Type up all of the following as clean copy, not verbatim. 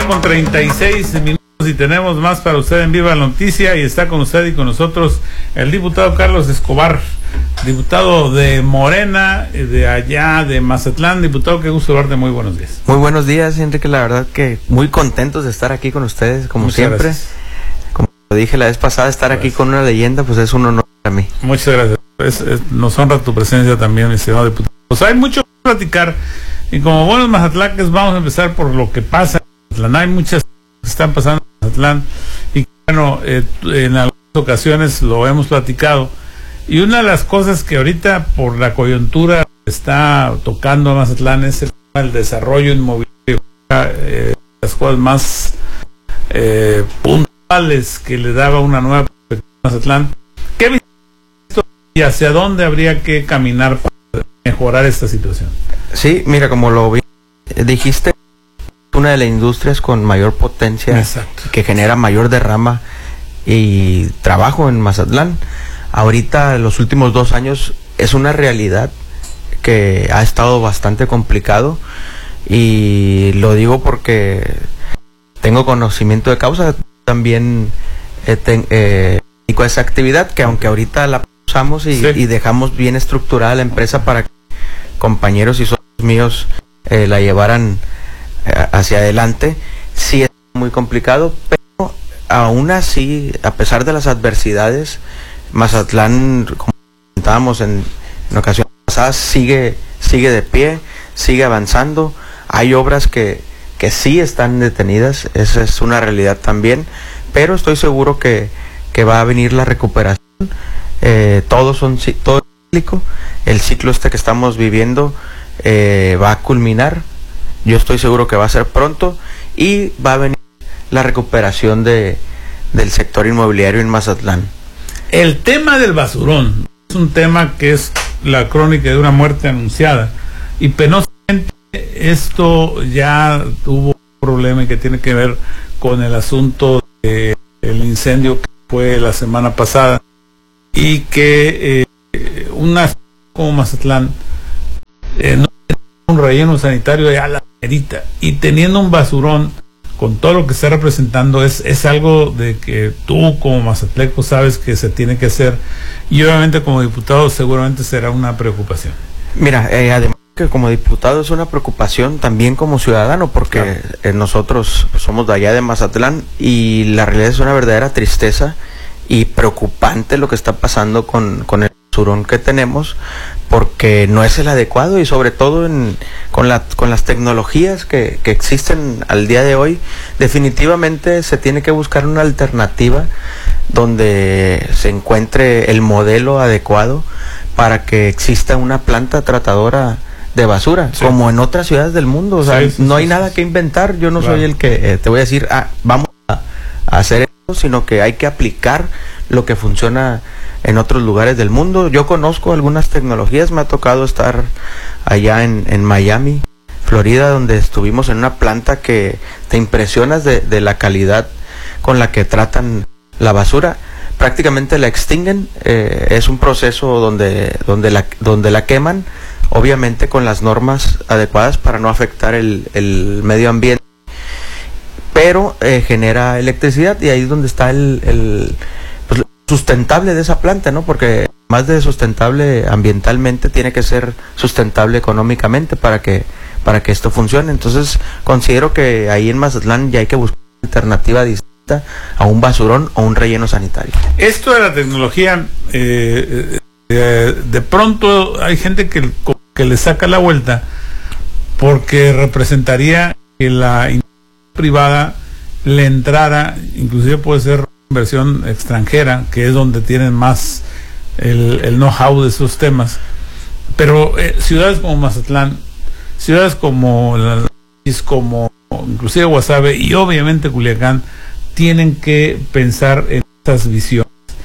con 36 minutos y tenemos más para usted en Viva la Noticia, y está con usted y con nosotros el diputado Carlos Escobar, diputado de Morena, de allá de Mazatlán. Diputado, qué gusto verte, muy buenos días. Muy buenos días, Enrique, la verdad que muy contentos de estar aquí con ustedes, como Muchas siempre. Gracias. Como lo dije la vez pasada, estar aquí con una leyenda, pues es un honor para mí. Muchas gracias. Nos honra tu presencia también, mi estimado diputado. Pues hay mucho que platicar, y como buenos mazatlaques vamos a empezar por lo que pasa en Mazatlán. Hay muchas cosas que están pasando en Mazatlán, y bueno, en algunas ocasiones lo hemos platicado, y una de las cosas que ahorita por la coyuntura está tocando a Mazatlán es el desarrollo inmobiliario, las cosas más puntuales que le daba una nueva perspectiva a Mazatlán. ¿Qué viste esto y hacia dónde habría que caminar para mejorar esta situación? Sí, mira, como lo vi, dijiste, una de las industrias con mayor potencia. Exacto. Que genera mayor derrama y trabajo en Mazatlán. Ahorita, en los últimos 2 años, es una realidad que ha estado bastante complicado, y lo digo porque tengo conocimiento de causa. También dedico a esa actividad, que aunque ahorita la usamos y dejamos bien estructurada la empresa para que compañeros y socios míos la llevaran hacia adelante, sí es muy complicado, pero aún así, a pesar de las adversidades, Mazatlán, como comentábamos en ocasiones pasadas, sigue de pie, sigue avanzando. Hay obras que sí están detenidas, esa es una realidad también, pero estoy seguro que va a venir la recuperación. Todo es cíclico. El ciclo que estamos viviendo va a culminar. Yo estoy seguro que va a ser pronto, y va a venir la recuperación del sector inmobiliario en Mazatlán. El tema del basurón es un tema que es la crónica de una muerte anunciada, y penosamente esto ya tuvo un problema que tiene que ver con el asunto del incendio que fue la semana pasada, y que una como Mazatlán no tiene un relleno sanitario ya la merita, y teniendo un basurón con todo lo que está representando es algo de que tú como mazatleco sabes que se tiene que hacer, y obviamente como diputado seguramente será una preocupación. Mira, además que como diputado es una preocupación también como ciudadano, porque claro, nosotros somos de allá de Mazatlán, y la realidad es una verdadera tristeza y preocupante lo que está pasando con el basurón que tenemos, porque no es el adecuado, y sobre todo con las tecnologías que existen al día de hoy, definitivamente se tiene que buscar una alternativa donde se encuentre el modelo adecuado para que exista una planta tratadora de basura, como en otras ciudades del mundo. O sea, no hay nada que inventar. Yo no soy el que te voy a decir, vamos a hacer esto, sino que hay que aplicar lo que funciona en otros lugares del mundo. Yo conozco algunas tecnologías, me ha tocado estar allá en Miami, Florida, donde estuvimos en una planta que te impresionas de la calidad con la que tratan la basura. Prácticamente la extinguen, es un proceso donde la queman, obviamente con las normas adecuadas para no afectar el medio ambiente, pero genera electricidad, y ahí es donde está pues, sustentable de esa planta, ¿no? Porque más de sustentable ambientalmente, tiene que ser sustentable económicamente para que esto funcione. Entonces considero que ahí en Mazatlán ya hay que buscar una alternativa distinta a un basurón o un relleno sanitario. Esto de la tecnología, de pronto hay gente que le saca la vuelta, porque representaría que la industria privada le entrara, inclusive puede ser inversión extranjera, que es donde tienen más el know-how de esos temas, pero ciudades como Mazatlán, ciudades como inclusive Guasave y obviamente Culiacán, tienen que pensar en estas visiones.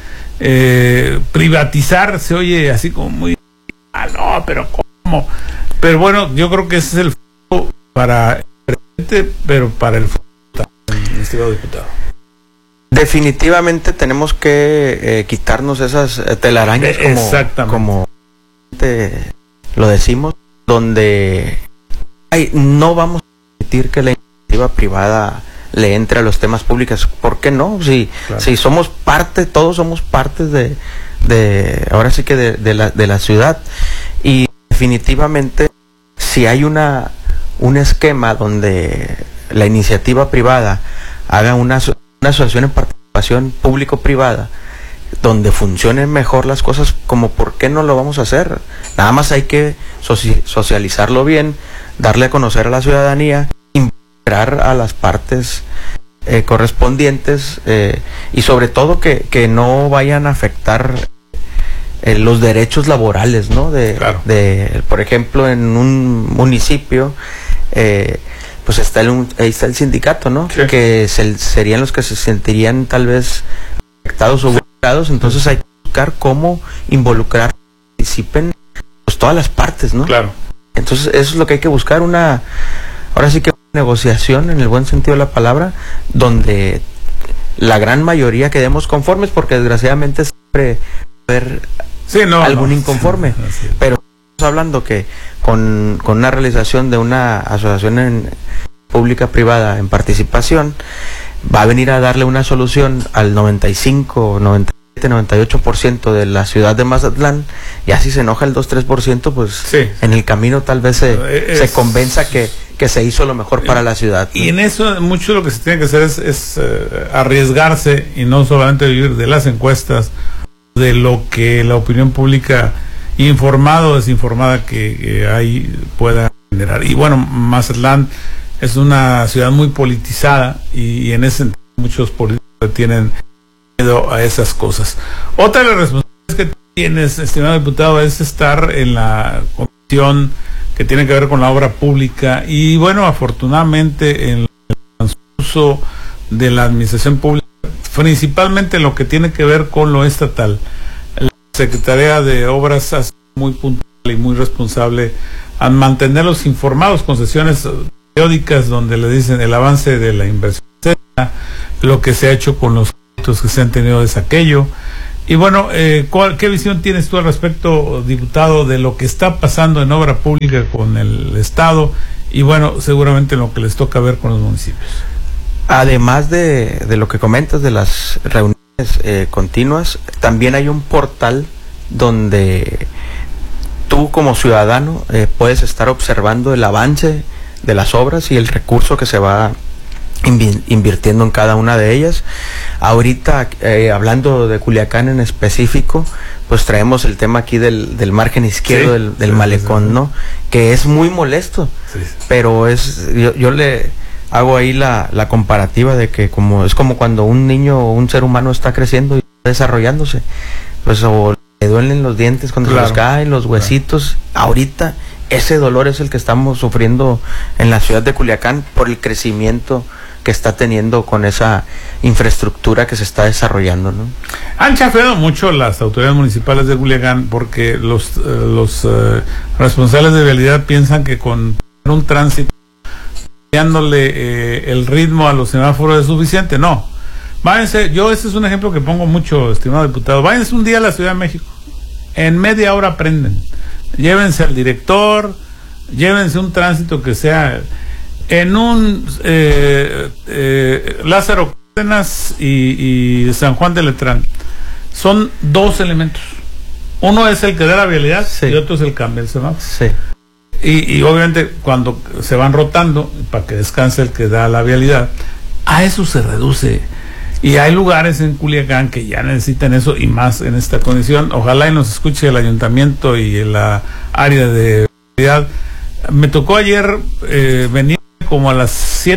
Privatizar se oye así como muy, no, pero ¿cómo? Pero bueno, yo creo que ese es el futuro para el presente, pero para el futuro también, estimado diputado. Definitivamente tenemos que quitarnos esas telarañas, como lo decimos, donde no vamos a permitir que la iniciativa privada le entre a los temas públicos. ¿Por qué no? Si somos parte, todos somos parte de ahora sí que de la ciudad. Y definitivamente, si hay un esquema donde la iniciativa privada haga una asociación en participación público-privada, donde funcionen mejor las cosas, como por qué no lo vamos a hacer. Nada más hay que socializarlo bien, darle a conocer a la ciudadanía, involucrar a las partes correspondientes, y sobre todo que no vayan a afectar los derechos laborales, ¿no? Claro. Por ejemplo, en un municipio, pues ahí está el sindicato, ¿no? Sí. Que serían los que se sentirían tal vez afectados o vulnerados. Entonces hay que buscar cómo involucrar, participen pues todas las partes, ¿no? Claro. Entonces eso es lo que hay que buscar, ahora sí que una negociación en el buen sentido de la palabra, donde la gran mayoría quedemos conformes, porque desgraciadamente siempre va a haber algún inconforme. Sí. Pero estamos hablando que con una realización de una asociación pública privada en participación, va a venir a darle una solución al 95, 97, 98% de la ciudad de Mazatlán. Ya si se enoja el 2-3%, pues sí, en el camino tal vez se convenza que se hizo lo mejor para la ciudad, ¿no? Y en eso mucho lo que se tiene que hacer es arriesgarse, y no solamente vivir de las encuestas, de lo que la opinión pública, informada o desinformada, que ahí pueda generar. Y bueno, Mazatlán es una ciudad muy politizada, y en ese sentido muchos políticos tienen miedo a esas cosas. Otra de las responsabilidades que tienes, estimado diputado, es estar en la comisión que tiene que ver con la obra pública, y bueno, afortunadamente en el transcurso de la administración pública, principalmente en lo que tiene que ver con lo estatal, la Secretaría de Obras ha sido muy puntual y muy responsable al mantenerlos informados con sesiones periódicas donde le dicen el avance de la inversión, lo que se ha hecho con los proyectos que se han tenido de aquello. Y bueno, ¿qué visión tienes tú al respecto, diputado, de lo que está pasando en obra pública con el Estado, y bueno, seguramente en lo que les toca ver con los municipios? Además de lo que comentas de las reuniones continuas, también hay un portal donde tú como ciudadano puedes estar observando el avance de las obras y el recurso que se va invirtiendo en cada una de ellas. Ahorita, hablando de Culiacán en específico, pues traemos el tema aquí del margen izquierdo, sí, del malecón, sí, ¿no? Que es muy molesto, sí. Pero yo le hago ahí la comparativa de que es como cuando un niño o un ser humano está creciendo y desarrollándose, pues o le duelen los dientes cuando se los caen, los huesitos. Ahorita ese dolor es el que estamos sufriendo en la ciudad de Culiacán por el crecimiento que está teniendo con esa infraestructura que se está desarrollando, ¿no? Han chafeado mucho las autoridades municipales de Culiacán, porque los responsables de vialidad piensan que con un tránsito dándole el ritmo a los semáforos es suficiente. No, váyanse, este es un ejemplo que pongo mucho, estimado diputado, váyanse un día a la Ciudad de México, en media hora aprenden, llévense al director, llévense un tránsito que sea en un Lázaro Cárdenas y San Juan de Letrán. Son dos elementos, uno es el que da la vialidad, sí, y otro es el cambio del semáforo, sí. Y obviamente cuando se van rotando para que descanse el que da la vialidad, a eso se reduce. Y hay lugares en Culiacán que ya necesitan eso, y más en esta condición. Ojalá y nos escuche el ayuntamiento y la área de vialidad. Me tocó ayer venir como a las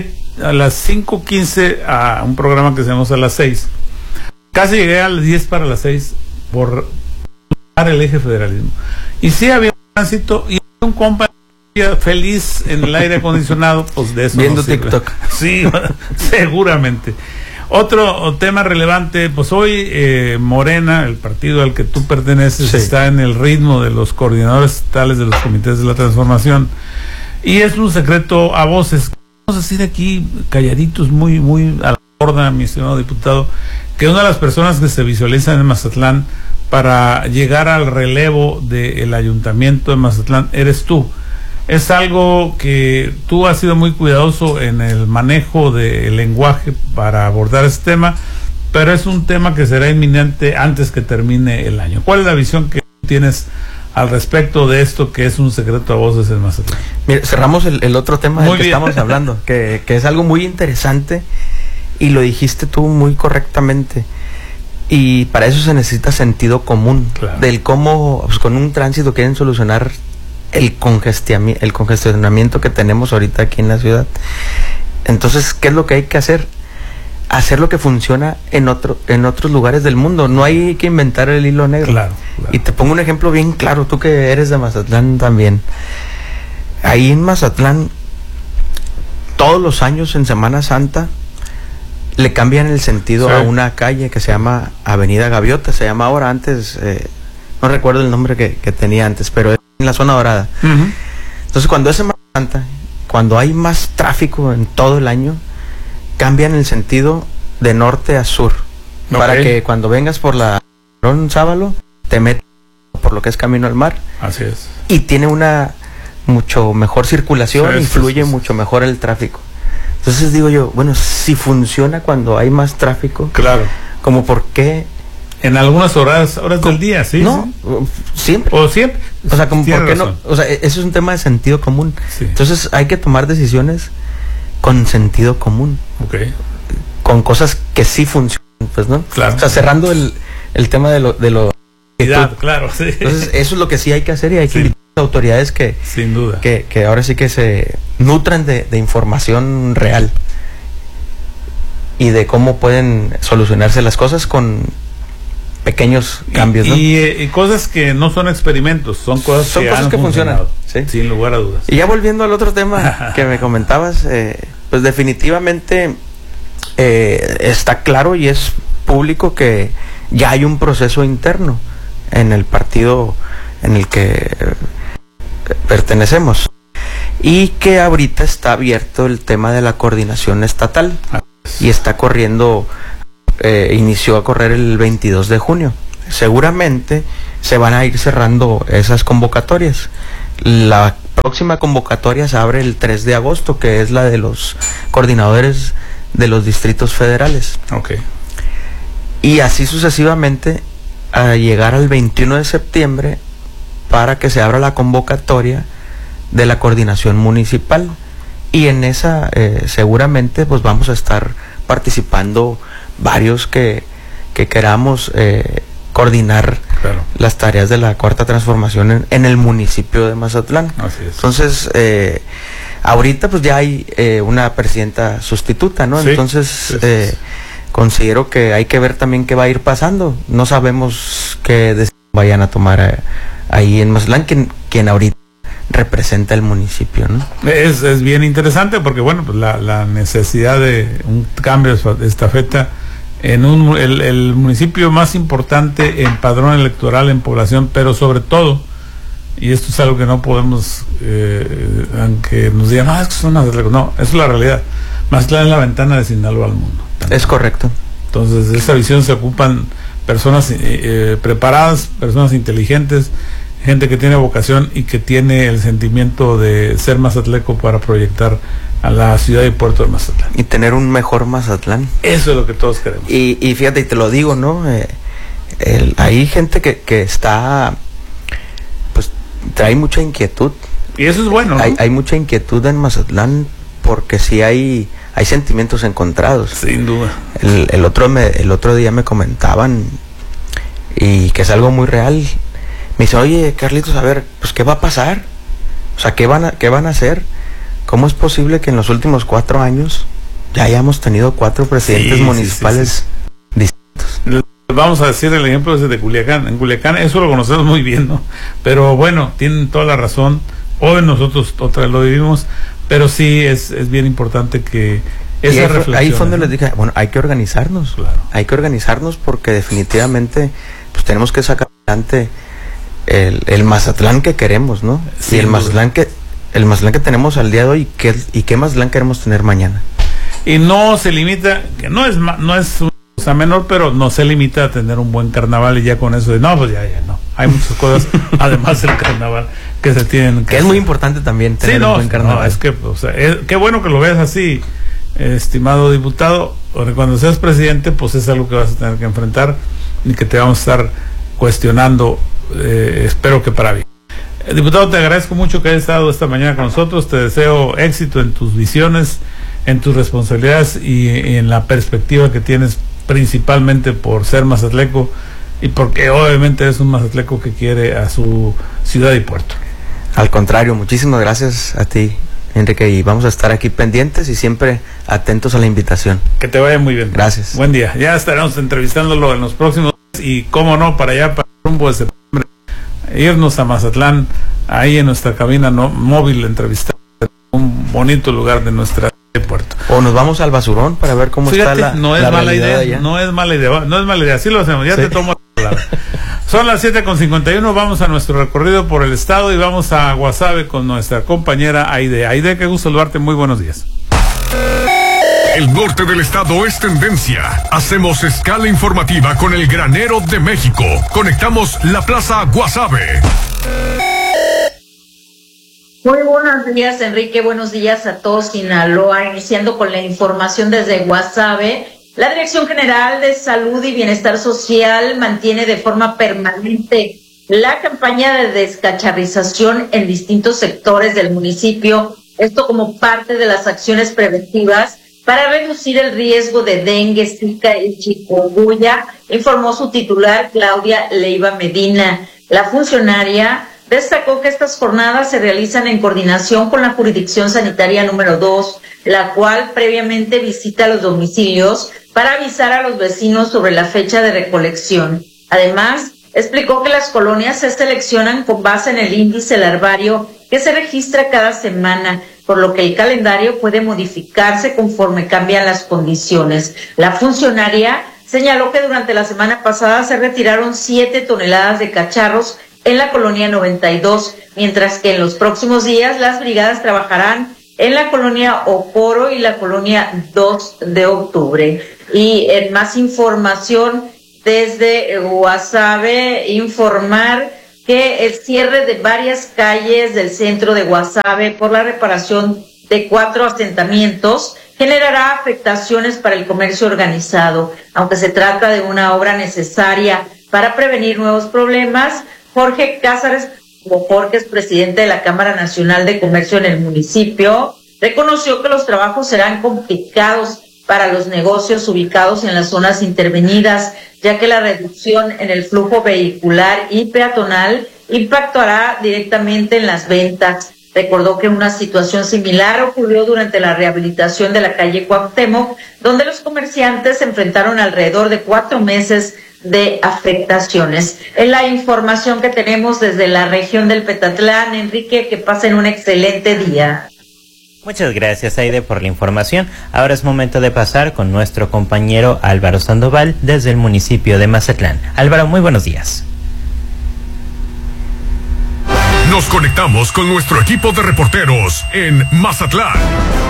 5:15 a un programa que hacemos a las 6. Casi llegué a las 10 para las 6 por el eje federalismo. Y sí había un tránsito, y un compa feliz en el aire acondicionado, pues de eso viendo no TikTok. Sí, seguramente. Otro tema relevante, pues hoy Morena, el partido al que tú perteneces, sí, está en el ritmo de los coordinadores estatales de los comités de la transformación, y es un secreto a voces. Vamos a decir aquí calladitos, muy muy a la borda, mi estimado diputado, que una de las personas que se visualizan en Mazatlán para llegar al relevo del ayuntamiento de Mazatlán eres tú. es algo que tú has sido muy cuidadoso en el manejo del lenguaje para abordar este tema, pero es un tema que será inminente antes que termine el año. ¿Cuál es la visión que tienes al respecto de esto que es un secreto a voces en Mazatlán? Mira, cerramos el otro tema del que estamos hablando, que es algo muy interesante y lo dijiste tú muy correctamente. Y para eso se necesita sentido común, claro, del cómo pues, con un tránsito quieren solucionar el congestionamiento que tenemos ahorita aquí en la ciudad. Entonces, ¿qué es lo que hay que hacer? Hacer lo que funciona en otros lugares del mundo. No hay que inventar el hilo negro. Claro. Y te pongo un ejemplo bien claro, tú que eres de Mazatlán también. Ahí en Mazatlán, todos los años en Semana Santa le cambian el sentido, sí, a una calle que se llama Avenida Gaviota, se llama ahora, antes no recuerdo el nombre que tenía antes, pero es en la zona dorada. Uh-huh. Entonces, cuando es Semana Santa, cuando hay más tráfico en todo el año, cambian el sentido de norte a sur, okay, para que cuando vengas por la Sábalo te metas por lo que es camino al mar. Así es. Y tiene una mucho mejor circulación, sí, y fluye mucho mejor el tráfico. Entonces digo yo, bueno, si funciona cuando hay más tráfico, claro, como por qué en algunas horas del día, sí, no, sí, siempre, o siempre, o sea, como por qué no, o sea, eso es un tema de sentido común. Sí. Entonces hay que tomar decisiones con sentido común, okay, con cosas que sí funcionan, pues, ¿no? Claro. O sea, cerrando el tema de lo claro, sí. Entonces eso es lo que sí hay que hacer, y hay que invitar a autoridades que sin duda que ahora sí que se nutran de información real y de cómo pueden solucionarse las cosas con pequeños cambios, ¿no? Y cosas que no son experimentos, son cosas que funcionan, ¿sí? Sin lugar a dudas. Y ya volviendo al otro tema que me comentabas, pues definitivamente está claro y es público que ya hay un proceso interno en el partido en el que pertenecemos, y que ahorita está abierto el tema de la coordinación estatal, y está corriendo, inició a correr el 22 de junio. Seguramente se van a ir cerrando esas convocatorias. La próxima convocatoria se abre el 3 de agosto, que es la de los coordinadores de los distritos federales. Okay. Y así sucesivamente a llegar al 21 de septiembre para que se abra la convocatoria de la coordinación municipal, y en esa seguramente pues vamos a estar participando varios que queramos coordinar, claro, las tareas de la cuarta transformación en el municipio de Mazatlán. Así es. Entonces ahorita pues ya hay una presidenta sustituta, ¿no? Sí, entonces sí. Considero que hay que ver también qué va a ir pasando. No sabemos qué decisión vayan a tomar ahí en Mazatlán, quien ahorita representa el municipio, ¿no? Es bien interesante porque, bueno, pues la necesidad de un cambio de estafeta en el municipio más importante en padrón electoral, en población, pero sobre todo, y esto es algo que no podemos, aunque nos digan, es que son no, eso es la realidad. Mazatlán es la ventana de Sinaloa al mundo. Es correcto. Entonces, de esa visión se ocupan personas preparadas, personas inteligentes, gente que tiene vocación y que tiene el sentimiento de ser mazatleco para proyectar a la ciudad y puerto de Mazatlán. Y tener un mejor Mazatlán. Eso es lo que todos queremos. Y fíjate, y te lo digo, ¿no? Hay gente que está, pues, trae mucha inquietud. Y eso es bueno, ¿no? Hay mucha inquietud en Mazatlán porque sí hay sentimientos encontrados. Sin duda. El otro día me comentaban, y que es algo muy real. Me dice, oye, Carlitos, a ver, pues, ¿qué va a pasar? O sea, ¿qué van a hacer? ¿Cómo es posible que en los últimos 4 años ya hayamos tenido 4 presidentes municipales distintos? Vamos a decir el ejemplo de Culiacán. En Culiacán eso lo conocemos muy bien, ¿no? Pero bueno, tienen toda la razón. Hoy nosotros otra vez lo vivimos, pero sí es bien importante que esa reflexión. Ahí fue donde les dije, bueno, hay que organizarnos. Claro. Hay que organizarnos porque definitivamente pues tenemos que sacar adelante el Mazatlán que queremos, ¿no? Sí, y el Mazatlán que tenemos al día de hoy, y qué Mazatlán queremos tener mañana. Y no se limita, que no es una cosa menor, pero no se limita a tener un buen carnaval y ya con eso de no, pues ya no. hay muchas cosas, además del carnaval, que se tienen que es muy importante también tener un buen carnaval. No, es que, o sea, qué bueno que lo veas así, estimado diputado, porque cuando seas presidente, pues es algo que vas a tener que enfrentar y que te vamos a estar cuestionando, espero que para bien. Diputado, te agradezco mucho que hayas estado esta mañana con nosotros, te deseo éxito en tus visiones, en tus responsabilidades y en la perspectiva que tienes, principalmente por ser mazatleco y porque obviamente eres un mazatleco que quiere a su ciudad y puerto. Al contrario, muchísimas gracias a ti, Enrique, y vamos a estar aquí pendientes y siempre atentos a la invitación. Que te vaya muy bien. Gracias. Buen día. Ya estaremos entrevistándolo en los próximos días y cómo no, para allá, para el rumbo de septiembre, irnos a Mazatlán, ahí en nuestra cabina móvil, entrevistar un bonito lugar de nuestra puerto. O nos vamos al basurón para ver cómo está la no es mala idea, no es mala idea, así lo hacemos, ya sí. Te tomo la palabra. Son las 7:51, vamos a nuestro recorrido por el estado y vamos a Guasave con nuestra compañera Aide. Aide, qué gusto saludarte, muy buenos días. El norte del estado es tendencia. Hacemos escala informativa con el granero de México. Conectamos la plaza Guasave. Muy buenos días, Enrique. Buenos días a todos Sinaloa. Iniciando con la información desde Guasave. La Dirección General de Salud y Bienestar Social mantiene de forma permanente la campaña de descacharrización en distintos sectores del municipio. Esto como parte de las acciones preventivas para reducir el riesgo de dengue, zika y chikungunya, informó su titular Claudia Leiva Medina. La funcionaria destacó que estas jornadas se realizan en coordinación con la Jurisdicción Sanitaria número 2, la cual previamente visita los domicilios para avisar a los vecinos sobre la fecha de recolección. Además, explicó que las colonias se seleccionan con base en el índice larvario que se registra cada semana, por lo que el calendario puede modificarse conforme cambian las condiciones. La funcionaria señaló que durante la semana pasada se retiraron 7 toneladas de cacharros en la colonia 92, mientras que en los próximos días las brigadas trabajarán en la colonia Ocoro y la colonia 2 de octubre. Y en más información desde Guasave, informar que el cierre de varias calles del centro de Guasave por la reparación de 4 asentamientos generará afectaciones para el comercio organizado. Aunque se trata de una obra necesaria para prevenir nuevos problemas, Jorge Cázares, como Jorge es presidente de la Cámara Nacional de Comercio en el municipio, reconoció que los trabajos serán complicados para los negocios ubicados en las zonas intervenidas, ya que la reducción en el flujo vehicular y peatonal impactará directamente en las ventas. Recordó que una situación similar ocurrió durante la rehabilitación de la calle Cuauhtémoc, donde los comerciantes se enfrentaron alrededor de 4 meses de afectaciones. Es la información que tenemos desde la región del Petatlán. Enrique, que pasen un excelente día. Muchas gracias, Aide, por la información. Ahora es momento de pasar con nuestro compañero Álvaro Sandoval desde el municipio de Mazatlán. Álvaro, muy buenos días. Nos conectamos con nuestro equipo de reporteros en Mazatlán.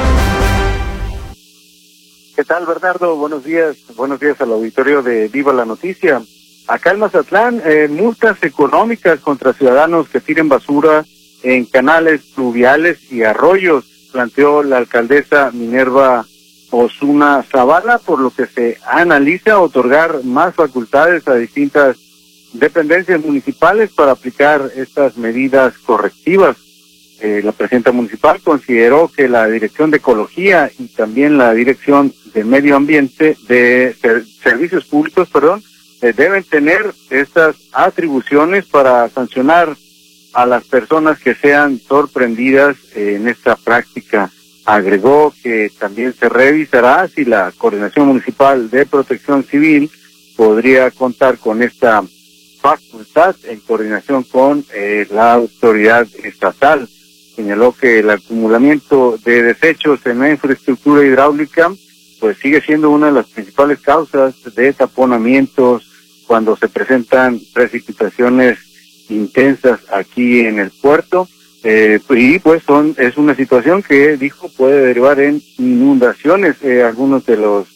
¿Qué tal, Bernardo? Buenos días al auditorio de Viva la Noticia. Acá en Mazatlán, multas económicas contra ciudadanos que tiren basura en canales fluviales y arroyos, planteó la alcaldesa Minerva Osuna Zavala, por lo que se analiza otorgar más facultades a distintas dependencias municipales para aplicar estas medidas correctivas. La presidenta municipal consideró que la Dirección de Ecología y también la Dirección de Medio Ambiente, de Servicios Públicos, deben tener estas atribuciones para sancionar a las personas que sean sorprendidas en esta práctica. Agregó que también se revisará si la Coordinación Municipal de Protección Civil podría contar con esta facultad en coordinación con la autoridad estatal. Señaló que el acumulamiento de desechos en la infraestructura hidráulica pues sigue siendo una de las principales causas de taponamientos cuando se presentan precipitaciones intensas aquí en el puerto, y pues es una situación que dijo puede derivar en inundaciones. Algunos de los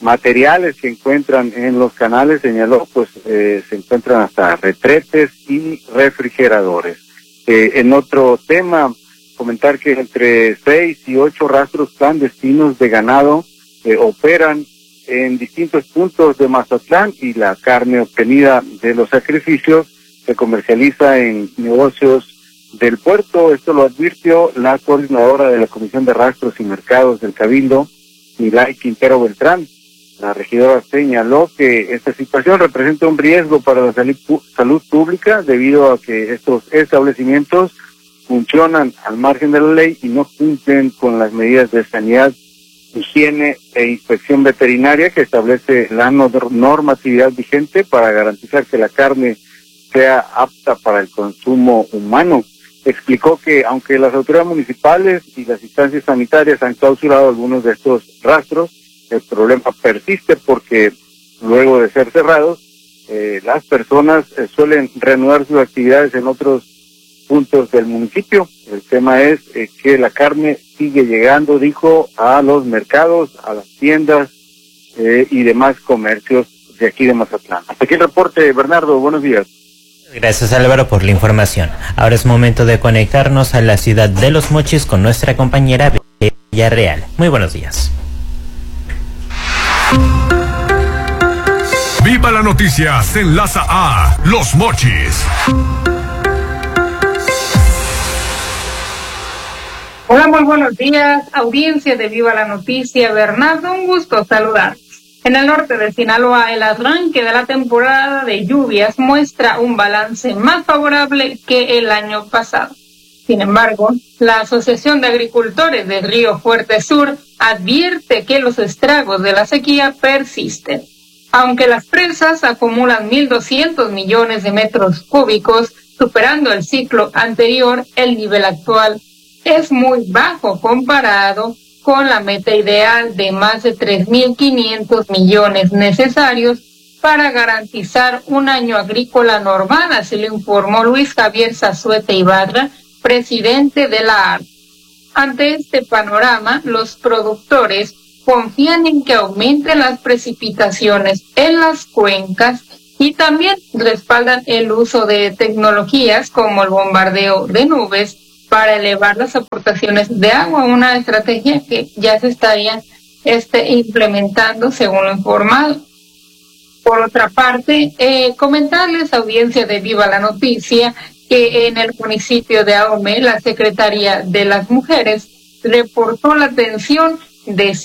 materiales que encuentran en los canales, señaló, pues se encuentran hasta retretes y refrigeradores. En otro tema, comentar que entre 6 y 8 rastros clandestinos de ganado operan en distintos puntos de Mazatlán, y la carne obtenida de los sacrificios se comercializa en negocios del puerto. Esto lo advirtió la coordinadora de la Comisión de Rastros y Mercados del Cabildo, Milay Quintero Beltrán. La regidora señaló que esta situación representa un riesgo para la salud pública, debido a que estos establecimientos funcionan al margen de la ley y no cumplen con las medidas de sanidad, higiene e inspección veterinaria que establece la normatividad vigente para garantizar que la carne sea apta para el consumo humano. Explicó que aunque las autoridades municipales y las instancias sanitarias han clausurado algunos de estos rastros, el problema persiste porque luego de ser cerrados, las personas suelen reanudar sus actividades en otros puntos del municipio. El tema es que la carne sigue llegando, dijo, a los mercados, a las tiendas y demás comercios de aquí de Mazatlán. Hasta aquí el reporte, Bernardo. Buenos días. Gracias, Álvaro, por la información. Ahora es momento de conectarnos a la ciudad de Los Mochis con nuestra compañera Villarreal. Muy buenos días. Viva la Noticia se enlaza a Los Mochis. Hola, muy buenos días, audiencia de Viva la Noticia. Bernardo, un gusto saludar. En el norte de Sinaloa, el arranque de la temporada de lluvias muestra un balance más favorable que el año pasado. Sin embargo, la Asociación de Agricultores del Río Fuerte Sur advierte que los estragos de la sequía persisten. Aunque las presas acumulan 1.200 millones de metros cúbicos, superando el ciclo anterior, el nivel actual es muy bajo comparado con la meta ideal de más de 3.500 millones necesarios para garantizar un año agrícola normal, así lo informó Luis Javier Zazueta Ibarra, presidente de la ARP. Ante este panorama, los productores confían en que aumenten las precipitaciones en las cuencas y también respaldan el uso de tecnologías como el bombardeo de nubes para elevar las aportaciones de agua, una estrategia que ya se estaría implementando según lo informado. Por otra parte, comentarles, audiencia de Viva la Noticia, que en el municipio de Ahome, la Secretaría de las Mujeres reportó la atención de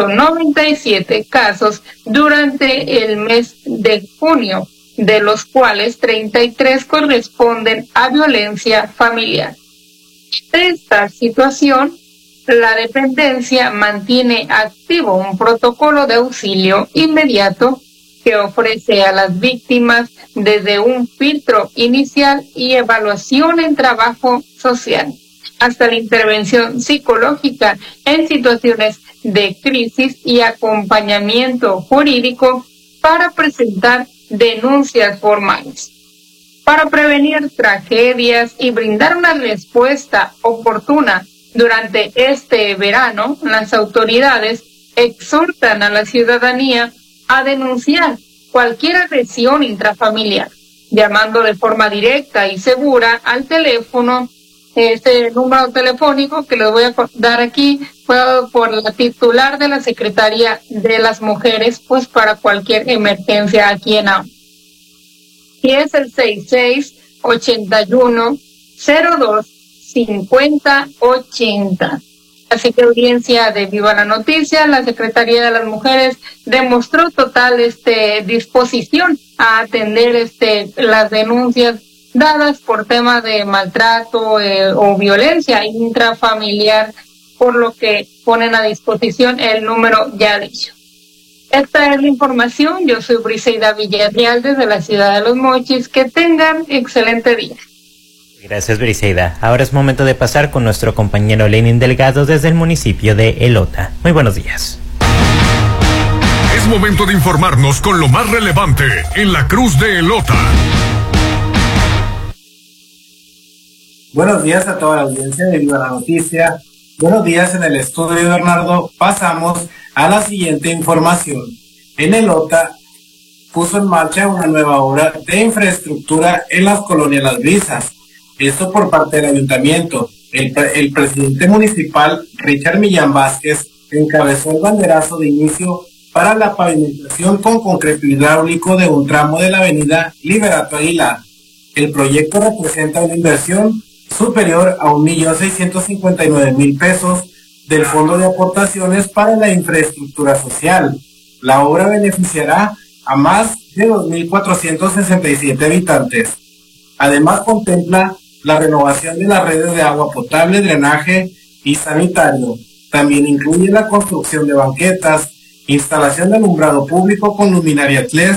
197 casos durante el mes de junio, de los cuales 33 corresponden a violencia familiar. De esta situación, la dependencia mantiene activo un protocolo de auxilio inmediato que ofrece a las víctimas desde un filtro inicial y evaluación en trabajo social, hasta la intervención psicológica en situaciones de crisis y acompañamiento jurídico para presentar denuncias formales. Para prevenir tragedias y brindar una respuesta oportuna durante este verano, las autoridades exhortan a la ciudadanía a denunciar cualquier agresión intrafamiliar, llamando de forma directa y segura al teléfono. Este número telefónico que les voy a dar aquí fue dado por la titular de la Secretaría de las Mujeres, pues para cualquier emergencia aquí en Ahome. Y es el 6681-02-5080. Así que, audiencia de Viva la Noticia, la Secretaría de las Mujeres demostró total disposición a atender las denuncias dadas por temas de maltrato o violencia intrafamiliar, por lo que ponen a disposición el número ya dicho. Esta es la información. Yo soy Briseida Villarreal desde la ciudad de Los Mochis. Que tengan excelente día. Gracias, Briseida. Ahora es momento de pasar con nuestro compañero Lenin Delgado desde el municipio de Elota. Muy buenos días. Es momento de informarnos con lo más relevante en la Cruz de Elota. Buenos días a toda la audiencia de Viva la Noticia. Buenos días en el estudio, Bernardo. Pasamos a la siguiente información. en el OTA puso en marcha una nueva obra de infraestructura en las colonias Las Brisas. Esto por parte del ayuntamiento. El presidente municipal, Richard Millán Vázquez, encabezó el banderazo de inicio para la pavimentación con concreto hidráulico de un tramo de la avenida Liberato Aguilar. El proyecto representa una inversión superior a 1.659.000 pesos del Fondo de Aportaciones para la Infraestructura Social. La obra beneficiará a más de 2.467 habitantes. Además contempla la renovación de las redes de agua potable, drenaje y sanitario. También incluye la construcción de banquetas, instalación de alumbrado público con luminarias LED,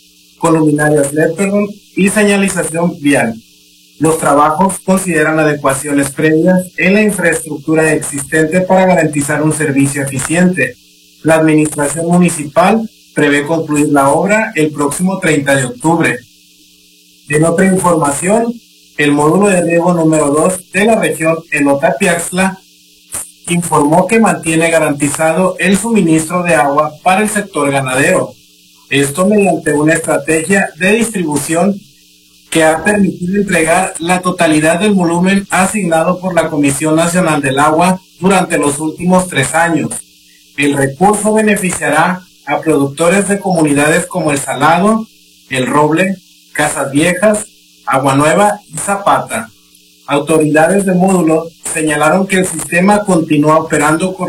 y señalización vial. Los trabajos consideran adecuaciones previas en la infraestructura existente para garantizar un servicio eficiente. La administración municipal prevé concluir la obra el próximo 30 de octubre. En otra información, el módulo de riego número 2 de la región Elota-Piaxtla informó que mantiene garantizado el suministro de agua para el sector ganadero. Esto mediante una estrategia de distribución que ha permitido entregar la totalidad del volumen asignado por la Comisión Nacional del Agua durante los últimos 3 años. El recurso beneficiará a productores de comunidades como El Salado, El Roble, Casas Viejas, Agua Nueva y Zapata. Autoridades del módulo señalaron que el sistema continúa operando con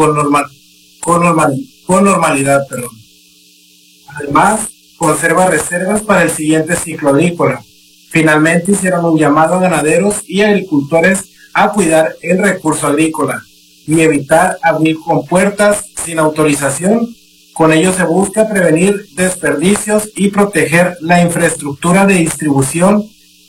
normalidad. Además, conserva reservas para el siguiente ciclo agrícola. Finalmente hicieron un llamado a ganaderos y agricultores a cuidar el recurso agrícola y evitar abrir compuertas sin autorización. Con ello se busca prevenir desperdicios y proteger la infraestructura de distribución.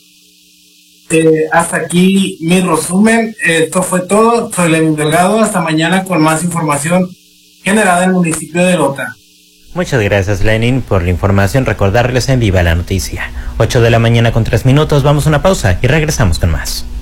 Hasta aquí mi resumen. Esto fue todo. Soy Lenin Delgado. Hasta mañana con más información generada en el municipio de Lota. Muchas gracias, Lenin, por la información. Recordarles en Viva la Noticia. 8 de la mañana con 3 minutos. Vamos a una pausa y regresamos con más.